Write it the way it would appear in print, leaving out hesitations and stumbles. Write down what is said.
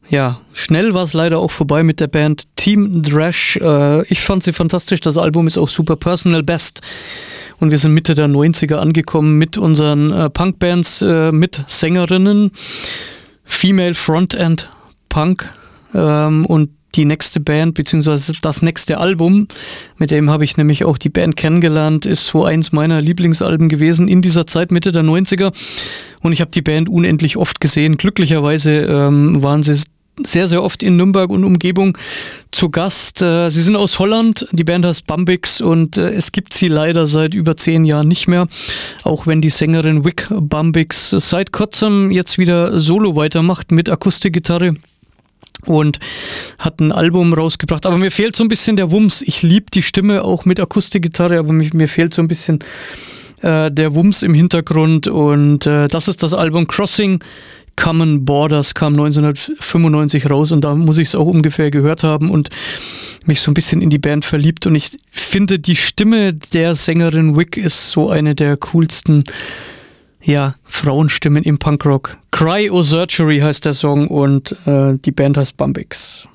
Ja, schnell war es leider auch vorbei mit der Band Team Thrash. Ich fand sie fantastisch. Das Album ist auch super personal best. Und wir sind Mitte der 90er angekommen mit unseren Punkbands, mit Sängerinnen, Female Frontend Punk. Und die nächste Band, beziehungsweise das nächste Album, mit dem habe ich nämlich auch die Band kennengelernt, ist so eins meiner Lieblingsalben gewesen in dieser Zeit, Mitte der 90er. Und ich habe die Band unendlich oft gesehen. Glücklicherweise waren sie sehr, sehr oft in Nürnberg und Umgebung zu Gast. Sie sind aus Holland, die Band heißt Bambix und es gibt sie leider seit über 10 Jahren nicht mehr, auch wenn die Sängerin Vic Bambix seit kurzem jetzt wieder solo weitermacht mit Akustikgitarre und hat ein Album rausgebracht. Aber mir fehlt so ein bisschen der Wumms. Ich liebe die Stimme auch mit Akustikgitarre, aber mir fehlt so ein bisschen der Wumms im Hintergrund und das ist das Album Crossing Common Borders, kam 1995 raus und da muss ich es auch ungefähr gehört haben und mich so ein bisschen in die Band verliebt und ich finde, die Stimme der Sängerin Vic ist so eine der coolsten Frauenstimmen im Punkrock. Cry O Surgery heißt der Song und die Band heißt Bambix.